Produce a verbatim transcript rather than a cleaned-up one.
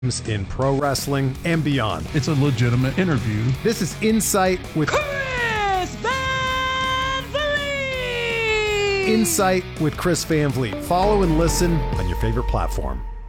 in pro wrestling and beyond. It's a legitimate interview. This is Insight with Chris Van Vliet! Insight with Chris Van Vliet. Follow and listen on your favorite platform.